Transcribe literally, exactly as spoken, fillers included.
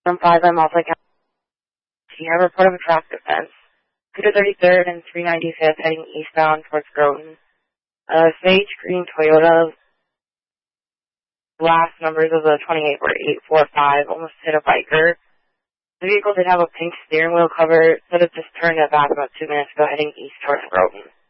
From five I'm also you have a report of a traffic offense. two thirty-third and three ninety-fifth heading eastbound towards Groton. Uh, sage green Toyota. Last numbers of the twenty-eight were eight four five, almost hit a biker. The vehicle did have a pink steering wheel cover, so it just turned it back about two minutes ago heading east towards Groton.